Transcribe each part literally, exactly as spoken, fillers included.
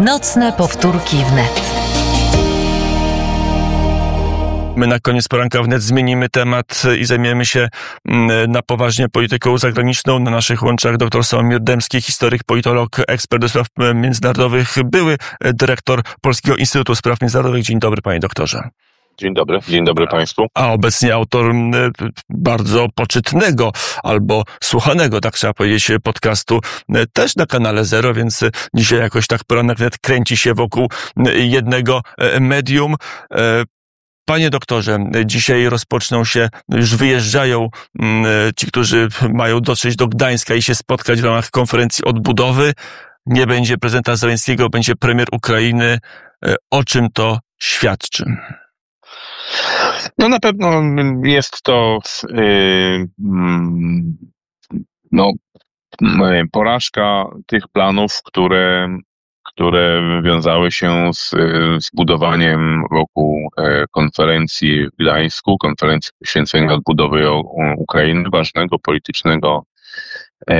Nocne powtórki wnet. My na koniec poranka wnet zmienimy temat i zajmiemy się na poważnie polityką zagraniczną. Na naszych łączach dr Sławomir Dębski, historyk, politolog, ekspert do spraw międzynarodowych, były dyrektor Polskiego Instytutu Spraw Międzynarodowych. Dzień dobry, panie doktorze. Dzień dobry, dzień dobry państwu. A obecnie autor bardzo poczytnego albo słuchanego, tak trzeba powiedzieć, podcastu też na kanale Zero, więc dzisiaj jakoś tak poranek wnet kręci się wokół jednego medium. Panie doktorze, dzisiaj rozpoczną się, już wyjeżdżają ci, którzy mają dotrzeć do Gdańska i się spotkać w ramach konferencji odbudowy. Nie będzie prezydenta Zełenskiego, będzie premier Ukrainy. O czym to świadczy? No na pewno jest to yy, no, porażka tych planów, które, które wiązały się z, z budowaniem wokół konferencji w Gdańsku, konferencji poświęconej odbudowy Ukrainy, ważnego politycznego yy,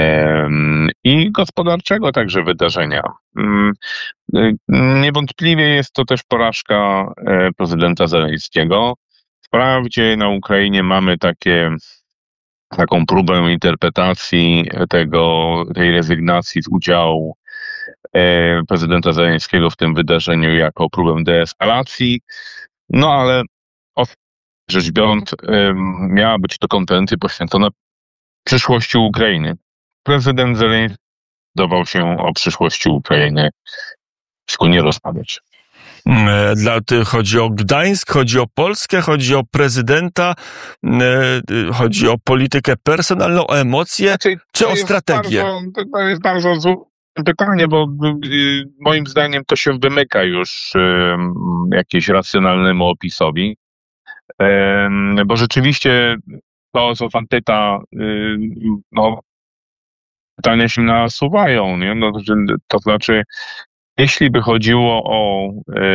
i gospodarczego także wydarzenia. Yy, niewątpliwie jest to też porażka prezydenta Zełenskiego. Wprawdzie na Ukrainie mamy takie, taką próbę interpretacji tego, tej rezygnacji z udziału e, prezydenta Zełenskiego w tym wydarzeniu jako próbę deeskalacji, no ale rzecz biorąc e, miała być to konferencja poświęcona przyszłości Ukrainy. Prezydent Zełenski zdecydował się o przyszłości Ukrainy nie rozmawiać. Dla, chodzi o Gdańsk, chodzi o Polskę, chodzi o prezydenta, chodzi o politykę personalną, o emocje, znaczy, czy o strategię? Bardzo, to jest bardzo złe pytanie, bo y, moim zdaniem to się wymyka już y, jakieś racjonalnemu opisowi, y, bo rzeczywiście to, co pan pyta, y, no, pytania się nasuwają, nie? No, to znaczy, jeśli by chodziło o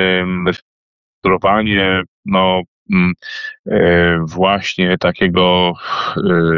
rejestrowanie no, e, właśnie takiego e,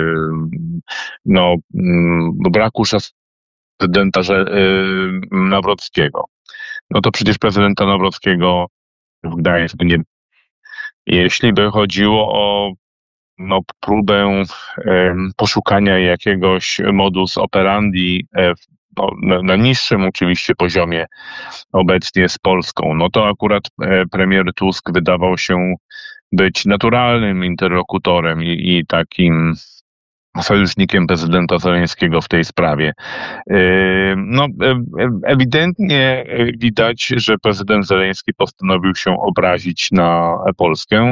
no, braku szacunek prezydenta e, Nawrockiego, no to przecież prezydenta Nawrockiego w Gdańsku nie. Jeśli by chodziło o no, próbę e, poszukania jakiegoś modus operandi e, No, na, na niższym oczywiście poziomie obecnie z Polską, no to akurat e, premier Tusk wydawał się być naturalnym interlokutorem i, i takim sojusznikiem prezydenta Zełenskiego w tej sprawie. E, no, e, ewidentnie widać, że prezydent Zełenski postanowił się obrazić na Polskę.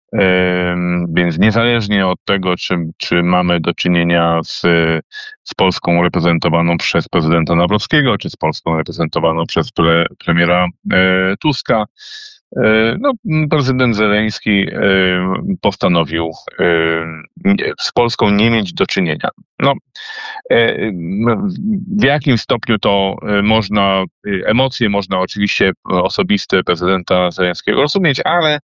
Więc niezależnie od tego, czy, czy mamy do czynienia z, z Polską reprezentowaną przez prezydenta Nawrockiego, czy z Polską reprezentowaną przez pre, premiera e, Tuska, e, no, prezydent Zełenski e, postanowił e, z Polską nie mieć do czynienia. No, e, w jakim stopniu to można, emocje można oczywiście osobiste prezydenta Zełenskiego rozumieć, ale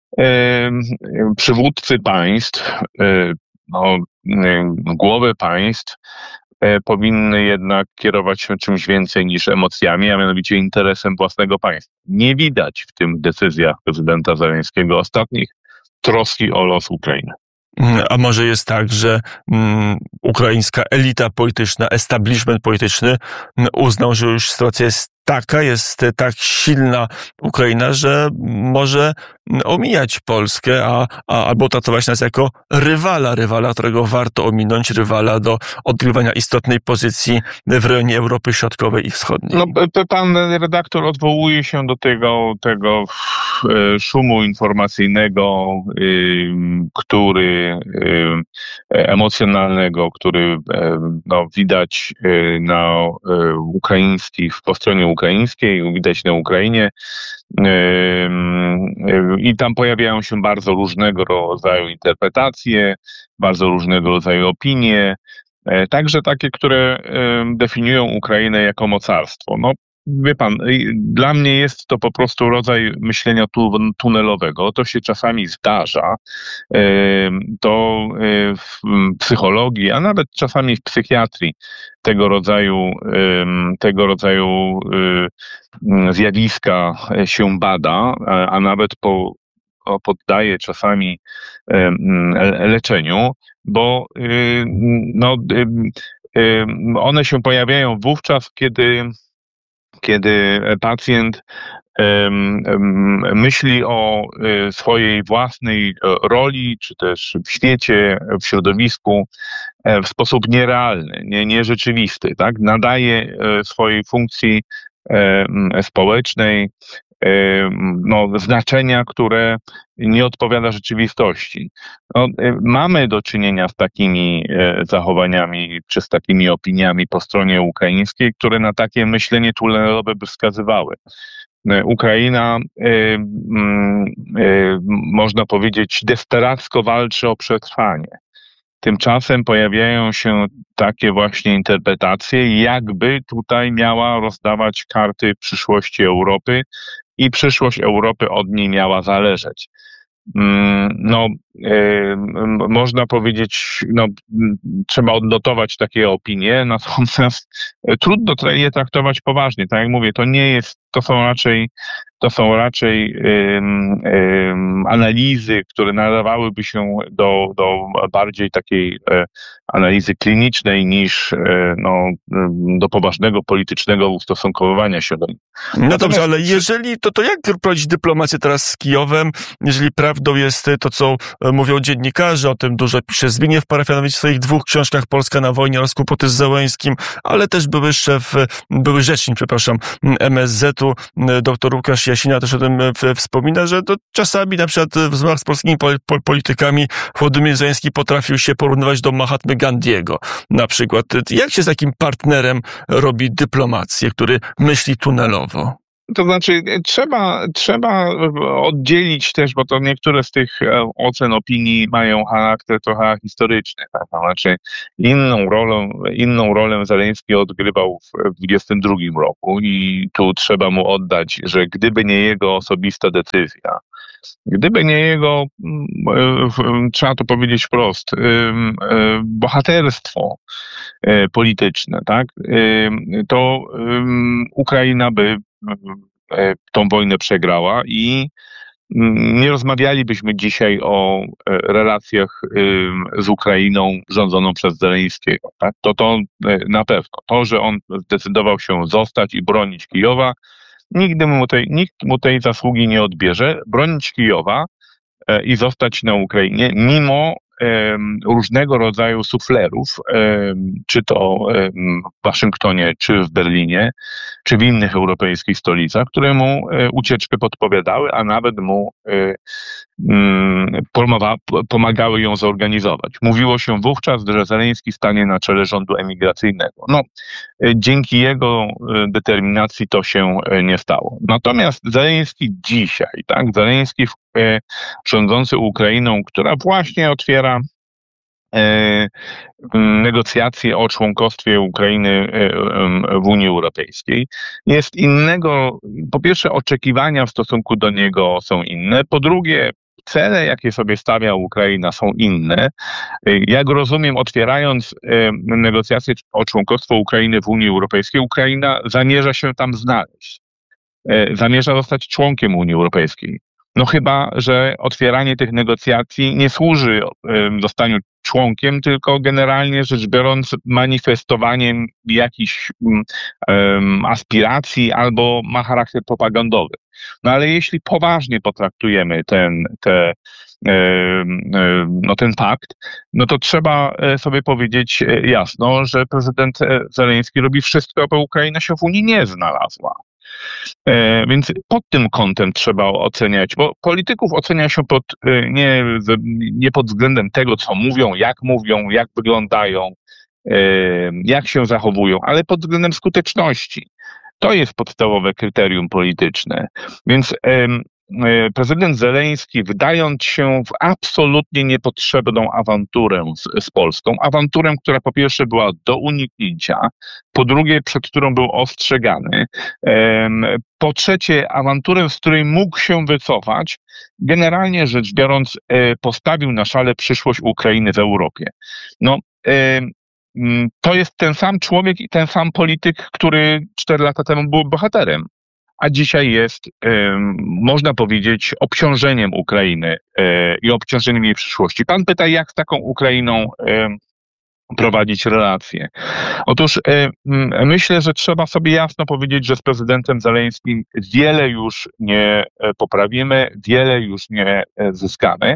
przywódcy państw, no, głowy państw powinny jednak kierować się czymś więcej niż emocjami, a mianowicie interesem własnego państwa. Nie widać w tym decyzjach prezydenta Zełenskiego ostatnich troski o los Ukrainy. A może jest tak, że um, ukraińska elita polityczna, establishment polityczny uznał, że już sytuacja jest taka, jest tak silna Ukraina, że może omijać Polskę, a, a albo traktować nas jako rywala, rywala, którego warto ominąć, rywala do odgrywania istotnej pozycji w rejonie Europy Środkowej i Wschodniej. No, pan redaktor odwołuje się do tego, tego szumu informacyjnego, który emocjonalnego, który no, widać na ukraińskich, po stronie ukraińskiej, widać na Ukrainie. I tam pojawiają się bardzo różnego rodzaju interpretacje, bardzo różnego rodzaju opinie, także takie, które definiują Ukrainę jako mocarstwo. No, wie pan, dla mnie jest to po prostu rodzaj myślenia tu, tunelowego. To się czasami zdarza. To w psychologii, a nawet czasami w psychiatrii tego rodzaju, tego rodzaju zjawiska się bada, a nawet po, poddaje czasami leczeniu, bo no, one się pojawiają wówczas, kiedy, kiedy pacjent myśli o swojej własnej roli, czy też w świecie, w środowisku w sposób nierealny, nie, nierzeczywisty, tak? Nadaje swojej funkcji społecznej no, znaczenia, które nie odpowiada rzeczywistości. No, mamy do czynienia z takimi zachowaniami, czy z takimi opiniami po stronie ukraińskiej, które na takie myślenie tunelowe by wskazywały. Ukraina, y, y, y, można powiedzieć, desperacko walczy o przetrwanie. Tymczasem pojawiają się takie właśnie interpretacje, jakby tutaj miała rozdawać karty przyszłości Europy i przyszłość Europy od niej miała zależeć. No, można powiedzieć, no, trzeba odnotować takie opinie, natomiast trudno je traktować poważnie. Tak jak mówię, to nie jest, to są raczej, to są raczej um, um, analizy, które nadawałyby się do, do bardziej takiej e, analizy klinicznej niż e, no, do poważnego politycznego ustosunkowywania się do nich. No natomiast, dobrze, ale jeżeli, to, to jak prowadzić dyplomację teraz z Kijowem, jeżeli prawdą jest to, co mówią dziennikarze, o tym dużo pisze Zbigniew Parafianowicz w swoich dwóch książkach Polska na wojnie oraz Kłopoty z Zełenskim, ale też były szef, były rzecznik, przepraszam, M S Z-u, dr Łukasz Jasina też o tym wspomina, że to czasami na przykład w rozmowach z polskimi politykami Władimir Zełenski potrafił się porównywać do Mahatmy Gandiego na przykład. Jak się z takim partnerem robi dyplomację, który myśli tunelowo? To znaczy, trzeba, trzeba oddzielić też, bo to niektóre z tych ocen opinii mają charakter trochę historyczny. Tak? Znaczy, inną rolę, inną rolę Zełenski odgrywał w dwudziestym drugim roku i tu trzeba mu oddać, że gdyby nie jego osobista decyzja, gdyby nie jego, trzeba to powiedzieć wprost, bohaterstwo polityczne, tak, to Ukraina by tą wojnę przegrała i nie rozmawialibyśmy dzisiaj o relacjach z Ukrainą rządzoną przez Zełenskiego. Tak? To to na pewno. To, że on zdecydował się zostać i bronić Kijowa, nigdy mu tej, nikt mu tej zasługi nie odbierze. Bronić Kijowa i zostać na Ukrainie, mimo różnego rodzaju suflerów, czy to w Waszyngtonie, czy w Berlinie, czy w innych europejskich stolicach, które mu ucieczkę podpowiadały, a nawet mu pomagały ją zorganizować. Mówiło się wówczas, że Zełenski stanie na czele rządu emigracyjnego. No, dzięki jego determinacji to się nie stało. Natomiast Zełenski dzisiaj, tak, Zełenski rządzący Ukrainą, która właśnie otwiera negocjacje o członkostwie Ukrainy w Unii Europejskiej. Jest innego, po pierwsze oczekiwania w stosunku do niego są inne, po drugie cele, jakie sobie stawia Ukraina, są inne. Jak rozumiem, otwierając negocjacje o członkostwo Ukrainy w Unii Europejskiej, Ukraina zamierza się tam znaleźć. Zamierza zostać członkiem Unii Europejskiej. No chyba, że otwieranie tych negocjacji nie służy zostaniu członkiem, tylko generalnie rzecz biorąc manifestowaniem jakichś um, aspiracji albo ma charakter propagandowy. No ale jeśli poważnie potraktujemy ten, te, no ten fakt, no to trzeba sobie powiedzieć jasno, że prezydent Zełenski robi wszystko, aby Ukraina się w Unii nie znalazła. Więc pod tym kątem trzeba oceniać, bo polityków ocenia się pod, nie, nie pod względem tego, co mówią, jak mówią, jak wyglądają, jak się zachowują, ale pod względem skuteczności. To jest podstawowe kryterium polityczne. Więc prezydent Zeleński, wdając się w absolutnie niepotrzebną awanturę z, z Polską, awanturę, która po pierwsze była do uniknięcia, po drugie, przed którą był ostrzegany, po trzecie, awanturę, z której mógł się wycofać, generalnie rzecz biorąc, postawił na szale przyszłość Ukrainy w Europie. No, to jest ten sam człowiek i ten sam polityk, który cztery lata temu był bohaterem, a dzisiaj jest, można powiedzieć, obciążeniem Ukrainy i obciążeniem jej przyszłości. Pan pyta, jak z taką Ukrainą prowadzić relacje. Otóż myślę, że trzeba sobie jasno powiedzieć, że z prezydentem Zeleńskim wiele już nie poprawimy, wiele już nie zyskamy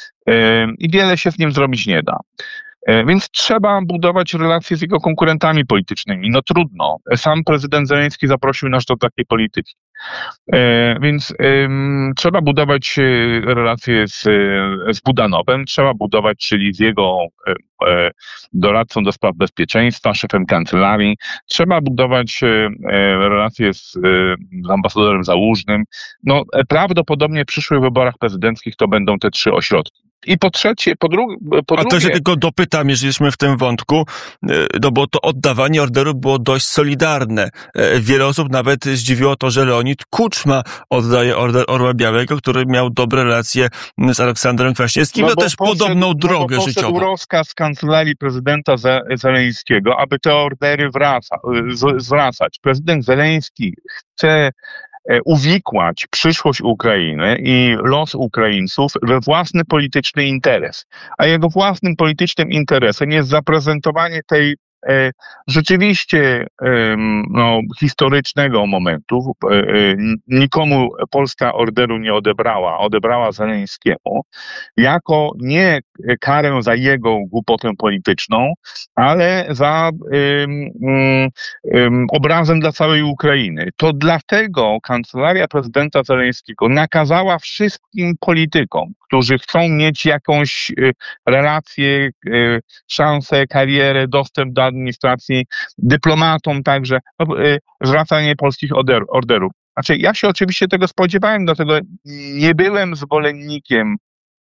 i wiele się z nim zrobić nie da. Więc trzeba budować relacje z jego konkurentami politycznymi. No trudno. Sam prezydent Zeleński zaprosił nas do takiej polityki. Więc um, trzeba budować relacje z, z Budanowem, trzeba budować, czyli z jego e, doradcą do spraw bezpieczeństwa, szefem kancelarii. Trzeba budować e, relacje z, z ambasadorem Załużnym. No, prawdopodobnie w przyszłych wyborach prezydenckich to będą te trzy ośrodki. I po trzecie, po, dru- po A drugie... to się tylko dopytam, jeżeli jesteśmy w tym wątku, no bo to oddawanie orderu było dość solidarne. Wiele osób nawet zdziwiło to, że Leonid Kuczma oddaje order Orła Białego, który miał dobre relacje z Aleksandrem Kwaśniewskim, no, no też poszedł, podobną drogę no życiową. Poszedł rozkaz kancelarii prezydenta Zeleńskiego, aby te ordery wraca, z, zwracać. Prezydent Zeleński chce uwikłać przyszłość Ukrainy i los Ukraińców we własny polityczny interes. A jego własnym politycznym interesem jest zaprezentowanie tej e, rzeczywiście e, no, historycznego momentu. E, nikomu Polska orderu nie odebrała, odebrała Zeleńskiemu, jako nie karę za jego głupotę polityczną, ale za um, um, obrazem dla całej Ukrainy. To dlatego kancelaria prezydenta Zeleńskiego nakazała wszystkim politykom, którzy chcą mieć jakąś y, relację, y, szansę, karierę, dostęp do administracji, dyplomatom także, y, zwracanie polskich order, orderów. Znaczy, ja się oczywiście tego spodziewałem, dlatego nie byłem zwolennikiem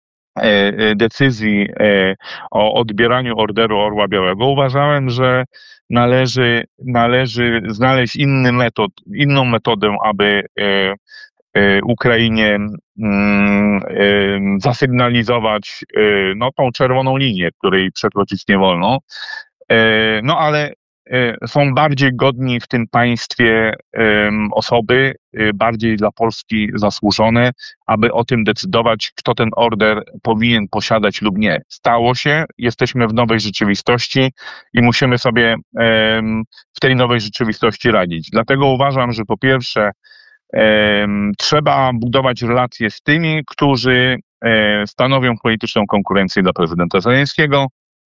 decyzji o odbieraniu orderu Orła Białego. Uważałem, że należy, należy znaleźć inny metod, inną metodę, aby Ukrainie zasygnalizować no, tą czerwoną linię, której przekroczyć nie wolno. No ale są bardziej godni w tym państwie um, osoby, y, bardziej dla Polski zasłużone, aby o tym decydować, kto ten order powinien posiadać lub nie. Stało się, jesteśmy w nowej rzeczywistości i musimy sobie um, w tej nowej rzeczywistości radzić. Dlatego uważam, że po pierwsze um, trzeba budować relacje z tymi, którzy um, stanowią polityczną konkurencję dla prezydenta Zeleńskiego.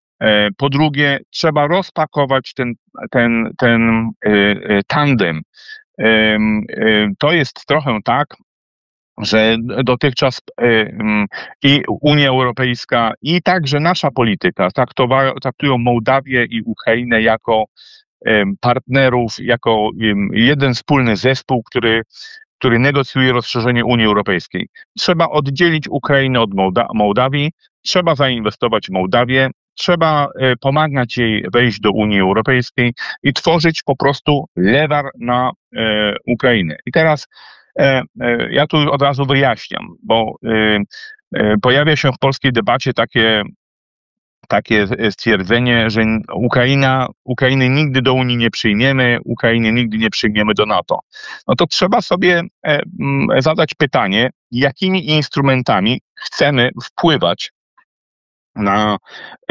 Po drugie, trzeba rozpakować ten, ten, ten y, tandem. Y, y, to jest trochę tak, że dotychczas y, y, i Unia Europejska, i także nasza polityka traktowa, traktują Mołdawię i Ukrainę jako y, partnerów, jako y, jeden wspólny zespół, który który negocjuje rozszerzenie Unii Europejskiej. Trzeba oddzielić Ukrainę od Mołda- Mołdawii, trzeba zainwestować w Mołdawię, trzeba pomagać jej wejść do Unii Europejskiej i tworzyć po prostu lewar na e, Ukrainę. I teraz e, e, ja tu od razu wyjaśniam, bo e, e, pojawia się w polskiej debacie takie, takie stwierdzenie, że Ukraina, Ukrainy nigdy do Unii nie przyjmiemy, Ukrainy nigdy nie przyjmiemy do NATO. No to trzeba sobie e, m, zadać pytanie, jakimi instrumentami chcemy wpływać na y,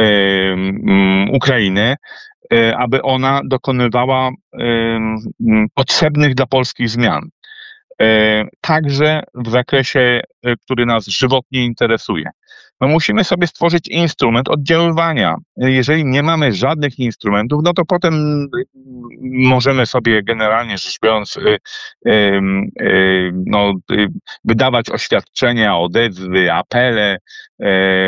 y, Ukrainę, y, aby ona dokonywała y, y, potrzebnych dla Polski zmian. Y, także w zakresie, y, który nas żywotnie interesuje. My musimy sobie stworzyć instrument oddziaływania. Jeżeli nie mamy żadnych instrumentów, no to potem możemy sobie generalnie rzecz biorąc y, y, y, no, y, wydawać oświadczenia, odezwy, apele, y,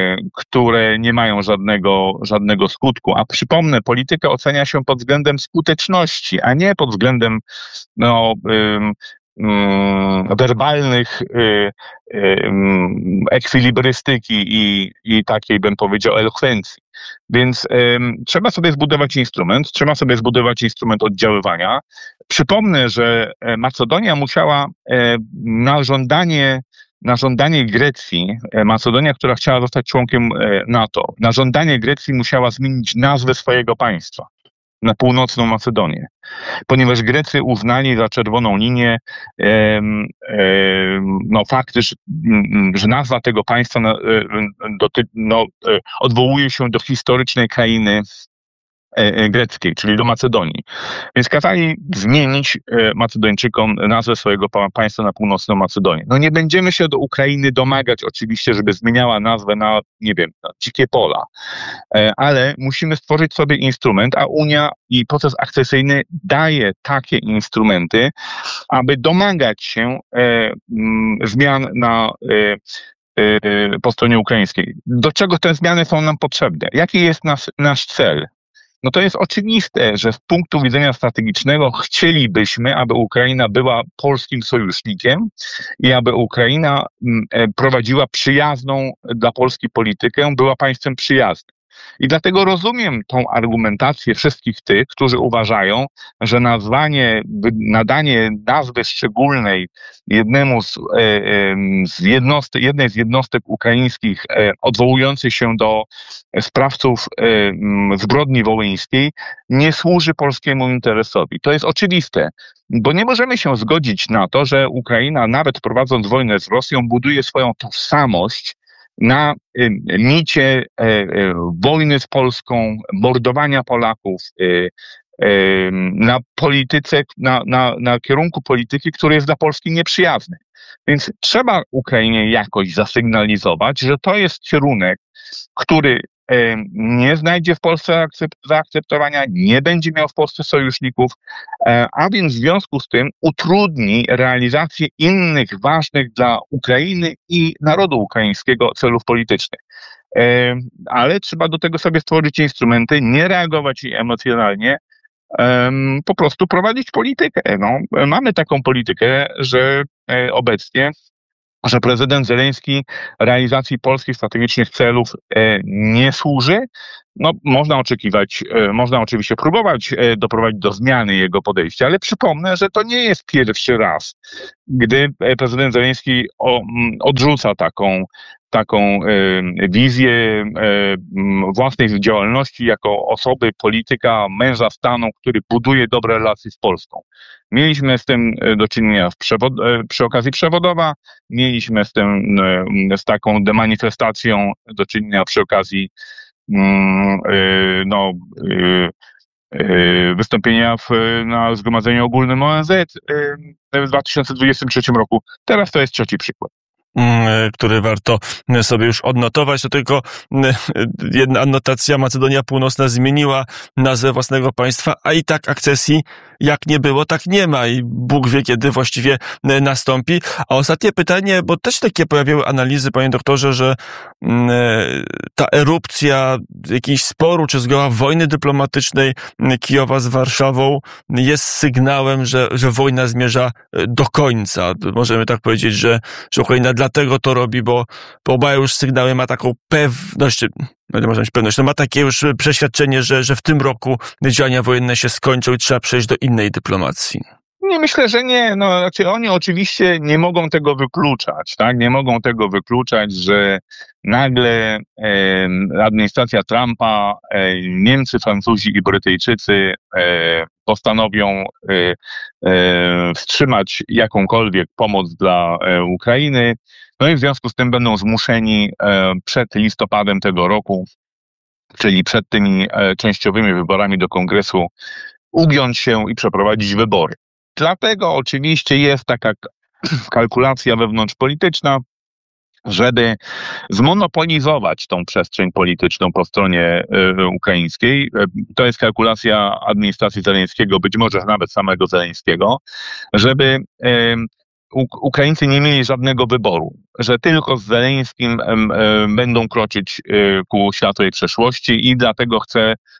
które nie mają żadnego, żadnego skutku. A przypomnę, politykę ocenia się pod względem skuteczności, a nie pod względem no, y, mm, werbalnych y, y, ekwilibrystyki i, i takiej, bym powiedział, elokwencji. Więc ym, trzeba sobie zbudować instrument, trzeba sobie zbudować instrument oddziaływania. Przypomnę, że Macedonia musiała e, na żądanie Na żądanie Grecji, Macedonia, która chciała zostać członkiem NATO, na żądanie Grecji musiała zmienić nazwę swojego państwa na północną Macedonię, ponieważ Grecy uznali za czerwoną linię e, e, no, fakty, że, że nazwa tego państwa no, doty, no, odwołuje się do historycznej krainy greckiej, czyli do Macedonii. Więc kazali zmienić Macedończykom nazwę swojego państwa na północną Macedonię. No nie będziemy się do Ukrainy domagać oczywiście, żeby zmieniała nazwę na, nie wiem, na dzikie pola, ale musimy stworzyć sobie instrument, a Unia i proces akcesyjny daje takie instrumenty, aby domagać się e, m, zmian na e, po stronie ukraińskiej. Do czego te zmiany są nam potrzebne? Jaki jest nasz, nasz cel? No to jest oczywiste, że z punktu widzenia strategicznego chcielibyśmy, aby Ukraina była polskim sojusznikiem i aby Ukraina prowadziła przyjazną dla Polski politykę, była państwem przyjaznym. I dlatego rozumiem tą argumentację wszystkich tych, którzy uważają, że nazwanie, nadanie nazwy szczególnej jednemu z, z jednostek, jednej z jednostek ukraińskich odwołujących się do sprawców zbrodni wołyńskiej nie służy polskiemu interesowi. To jest oczywiste, bo nie możemy się zgodzić na to, że Ukraina, nawet prowadząc wojnę z Rosją, buduje swoją tożsamość na y, micie y, y, wojny z Polską, mordowania Polaków, y, y, na polityce, na, na, na kierunku polityki, który jest dla Polski nieprzyjazny. Więc trzeba Ukrainie jakoś zasygnalizować, że to jest kierunek, który y, nie znajdzie w Polsce akcept, zaakceptowania, nie będzie miał w Polsce sojuszników, y, a więc w związku z tym utrudni realizację innych ważnych dla Ukrainy i narodu ukraińskiego celów politycznych. Y, ale trzeba do tego sobie stworzyć instrumenty, nie reagować emocjonalnie, y, po prostu prowadzić politykę. No, mamy taką politykę, że y, obecnie że prezydent Zełenski realizacji polskich strategicznych celów e, nie służy. No, można oczekiwać, e, można oczywiście próbować e, doprowadzić do zmiany jego podejścia, ale przypomnę, że to nie jest pierwszy raz, gdy prezydent Zełenski o, m, odrzuca taką, taką e, wizję e, m, własnej działalności jako osoby, polityka, męża stanu, który buduje dobre relacje z Polską. Mieliśmy z tym do czynienia w przewod, przy okazji Przewodowa, mieliśmy z tym, z taką demanifestacją do czynienia przy okazji no, wystąpienia w, na Zgromadzeniu Ogólnym O N Z w dwa tysiące dwudziestym trzecim roku. Teraz to jest trzeci przykład, który warto sobie już odnotować. To tylko jedna anotacja. Macedonia Północna zmieniła nazwę własnego państwa, a i tak akcesji jak nie było, tak nie ma i Bóg wie, kiedy właściwie nastąpi. A ostatnie pytanie, bo też takie pojawiły analizy, panie doktorze, że ta erupcja jakiegoś sporu, czy zgoła wojny dyplomatycznej Kijowa z Warszawą jest sygnałem, że, że wojna zmierza do końca. Możemy tak powiedzieć, że, że Ukraina dlatego to robi, bo, bo oba już sygnały ma taką pewność, no nie można mieć pewność, no ma takie już przeświadczenie, że, że w tym roku działania wojenne się skończą i trzeba przejść do innej dyplomacji. Nie, myślę, że nie. No, znaczy oni oczywiście nie mogą tego wykluczać, tak? Nie mogą tego wykluczać, że nagle e, administracja Trumpa, e, Niemcy, Francuzi i Brytyjczycy e, postanowią e, e, wstrzymać jakąkolwiek pomoc dla e, Ukrainy. No i w związku z tym będą zmuszeni e, przed listopadem tego roku, czyli przed tymi e, częściowymi wyborami do Kongresu, ugiąć się i przeprowadzić wybory. Dlatego oczywiście jest taka kalkulacja wewnątrzpolityczna, żeby zmonopolizować tą przestrzeń polityczną po stronie y, ukraińskiej. To jest kalkulacja administracji Zełenskiego, być może nawet samego Zełenskiego, żeby y, Ukraińcy nie mieli żadnego wyboru, że tylko z Zełenskim y, y, będą kroczyć y, ku światłej przeszłości i dlatego chce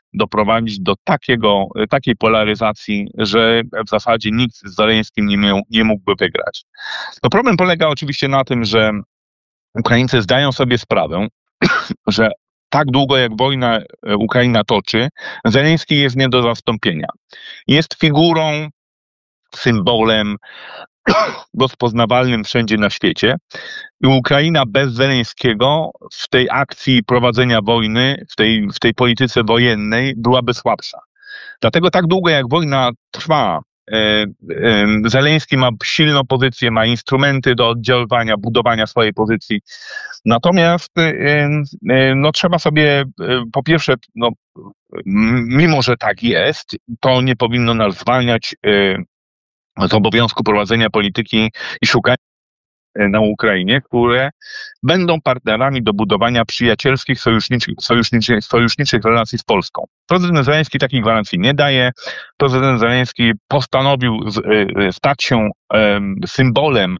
doprowadzić do takiego, takiej polaryzacji, że w zasadzie nikt z Zeleńskim nie, miał, nie mógłby wygrać. No problem polega oczywiście na tym, że Ukraińcy zdają sobie sprawę, że tak długo jak wojna Ukraina toczy, Zeleński jest nie do zastąpienia. Jest figurą, symbolem rozpoznawalnym wszędzie na świecie. I Ukraina bez Zeleńskiego w tej akcji prowadzenia wojny, w tej, w tej polityce wojennej byłaby słabsza. Dlatego tak długo jak wojna trwa, Zeleński ma silną pozycję, ma instrumenty do oddziaływania, budowania swojej pozycji. Natomiast no, trzeba sobie po pierwsze, no, mimo że tak jest, to nie powinno nas zwalniać z obowiązku prowadzenia polityki i szukania na Ukrainie, które będą partnerami do budowania przyjacielskich, sojuszniczych, sojuszniczych, sojuszniczych relacji z Polską. Prezydent Zeleński takich gwarancji nie daje. Prezydent Zeleński postanowił stać się symbolem,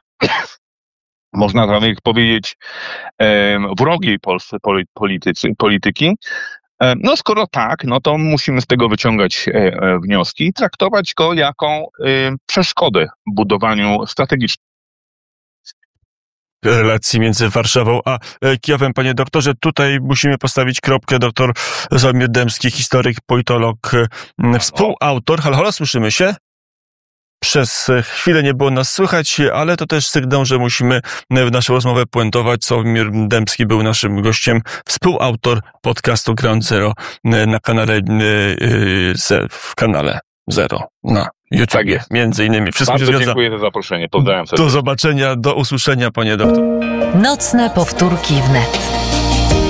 można nawet powiedzieć, wrogiej Polsce politycy, polityki. No skoro tak, no to musimy z tego wyciągać wnioski i traktować go jako przeszkodę w budowaniu strategicznym relacji między Warszawą a Kijowem. Panie doktorze, tutaj musimy postawić kropkę. Doktor Sławomir Dębski, historyk, politolog, współautor. Halo, halo, słyszymy się? Przez chwilę nie było nas słychać, ale to też sygnał, że musimy w naszą rozmowę puentować. Sławomir Dębski był naszym gościem, współautor podcastu Ground Zero na kanale, w kanale Zero na YouTube. Tak jest. Między innymi. Wszystko Bardzo się zgadza. dziękuję za zaproszenie. Pozdrawiam serdecznie. Do zobaczenia, do usłyszenia, panie doktor. Nocne powtórki wnet.